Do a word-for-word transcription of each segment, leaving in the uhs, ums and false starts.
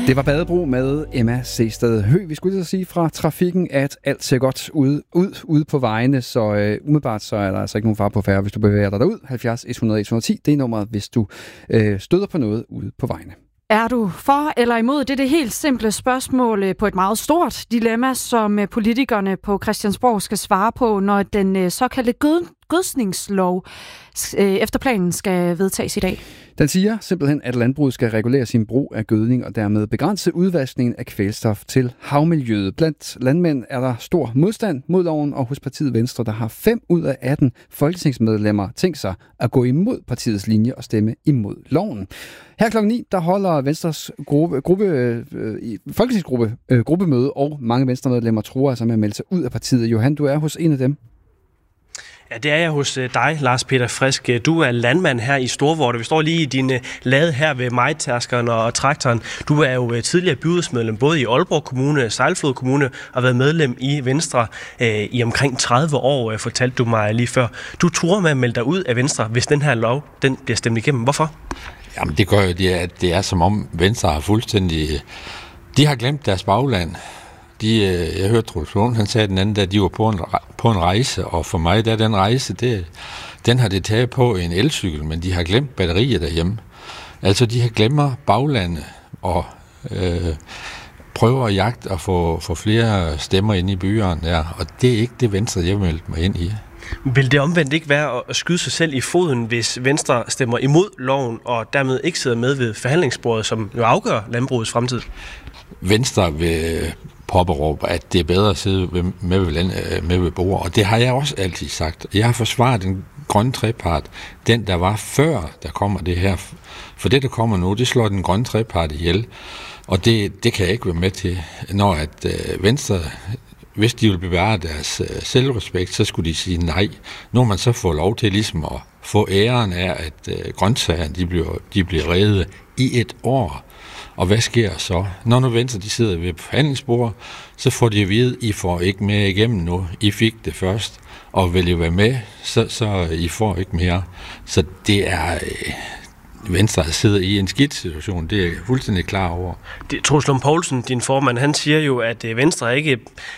Det var Badebro med Emma Sehsted Høgh. Vi skulle lige sige fra trafikken, at alt ser godt ud, ud, ude på vejene, så øh, umiddelbart så er der altså ikke nogen fare på færre, hvis du bevæger dig derud. halvfjerds et hundrede et hundrede og ti, det er nummeret, hvis du øh, støder på noget ude på vejene. Er du for eller imod? Det er det helt simple spørgsmål på et meget stort dilemma, som politikerne på Christiansborg skal svare på, når den såkaldte gødskningslov efter planen skal vedtages i dag. Den siger simpelthen, at landbruget skal regulere sin brug af gødning og dermed begrænse udvaskningen af kvælstof til havmiljøet. Blandt landmænd er der stor modstand mod loven, og hos partiet Venstre, der har fem ud af atten folketingsmedlemmer tænkt sig at gå imod partiets linje og stemme imod loven. Her klokken ni, der holder Venstres gruppe, gruppe, øh, folketingsgruppe øh, gruppemøde, og mange Venstremedlemmer tror altså med at melde sig ud af partiet. Johan, du er hos en af dem. Ja, det er jeg hos dig, Lars Peter Frisk. Du er landmand her i Storvorde. Vi står lige i din lade her ved majtærskeren og traktoren. Du er jo tidligere byrådsmedlem både i Aalborg Kommune, Sejlflod Kommune og har været medlem i Venstre øh, i omkring tredive år, fortalte du mig lige før. Du tror med at melde dig ud af Venstre, hvis den her lov den bliver stemt igennem. Hvorfor? Jamen det gør jo, det er, det er som om Venstre har fuldstændig... De har glemt deres bagland. De, jeg hørte Troels Lund, han sagde den anden, da de var på en, på en rejse, og for mig, der den rejse, det, den har det taget på en elcykel, men de har glemt batterier derhjemme. Altså, de har glemmer baglandet og øh, prøver at jagte og få, få flere stemmer ind i byerne der, og det er ikke det Venstre, jeg meldte mig ind i. Vil det omvendt ikke være at skyde sig selv i foden, hvis Venstre stemmer imod loven, og dermed ikke sidder med ved forhandlingsbordet, som jo afgør landbrugets fremtid? Venstre vil påberåbe, at det er bedre at sidde med, med, ved, med ved bordet, og det har jeg også altid sagt. Jeg har forsvaret den grønne trepart, den der var før, der kommer det her. For det, der kommer nu, det slår den grønne trepart ihjel, og det, det kan jeg ikke være med til, når at øh, Venstre... Hvis de vil bevare deres øh, selvrespekt, så skulle de sige nej. Nu man så får lov til ligesom at få æren af, at øh, grøntsagerne de bliver, de bliver reddet i et år. Og hvad sker så? Når nu Venstre de sidder ved forhandlingsbordet, så får de at vide, I får ikke med igennem nu. I fik det først, og vil I være med, så, så I får ikke mere. Så det er... Øh, Venstre sidder i en skidt situation, det er jeg fuldstændig klar over. Troels Lund Poulsen, din formand, han siger jo, at Venstre ikke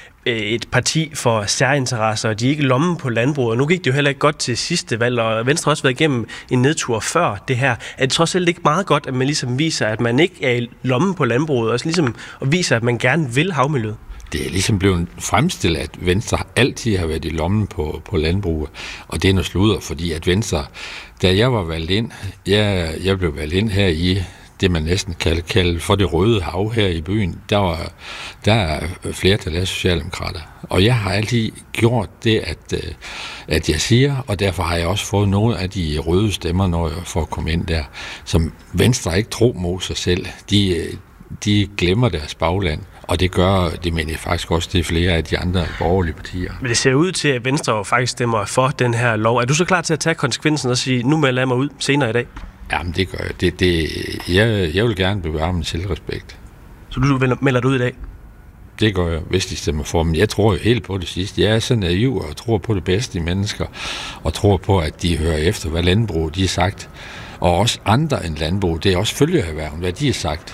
et parti for særinteresser, og de er ikke lommen på landbruget. Og nu gik det jo heller ikke godt til sidste valg, og Venstre har også været igennem en nedtur før det her. Er det trods alt ikke meget godt, at man ligesom viser, at man ikke er i lommen på landbruget, og ligesom og viser, at man gerne vil havmiljøet? Det er ligesom blevet fremstillet, at Venstre altid har været i lommen på, på landbruget, og det er noget sludder, fordi at Venstre, da jeg var valgt ind, jeg, jeg blev valgt ind her i det, man næsten kan kalde for det røde hav her i byen, der, var, der er flertal af socialdemokrater. Og jeg har altid gjort det, at, at jeg siger, og derfor har jeg også fået nogle af de røde stemmer, når jeg får at komme ind der, som Venstre ikke tror mod sig selv. De, de glemmer deres bagland. Og det gør, det mener jeg faktisk også, det er flere af de andre borgerlige partier. Men det ser ud til, at Venstre jo faktisk stemmer for den her lov. Er du så klar til at tage konsekvensen og sige, nu melder jeg mig ud senere i dag? Jamen det gør jeg. Det, det, jeg, jeg vil gerne bevare min selvrespekt. Så du melder dig ud i dag? Det gør jeg, hvis de stemmer for. Men jeg tror jo helt på det sidste. Jeg er så naiv og tror på det bedste i mennesker. Og tror på, at de hører efter, hvad landbrug de har sagt. Og også andre end landbrug. Det er også følgeerhverven, hvad de har sagt.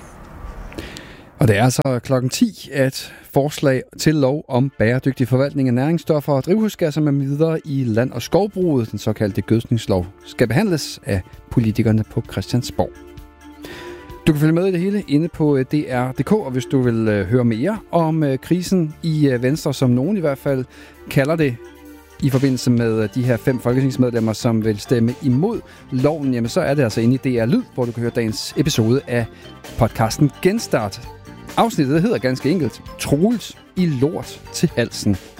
Og det er så klokken ti, at forslag til lov om bæredygtig forvaltning af næringsstoffer og drivhusgasser med videre i land- og skovbruget, den såkaldte gødskningslov, skal behandles af politikerne på Christiansborg. Du kan følge med i det hele inde på D R punktum d k, og hvis du vil høre mere om krisen i Venstre, som nogen i hvert fald kalder det, i forbindelse med de her fem folketingsmedlemmer, som vil stemme imod loven, jamen så er det altså inde i D R Lyd, hvor du kan høre dagens episode af podcasten Genstart. Afsnittet hedder ganske enkelt Troels i lort til halsen.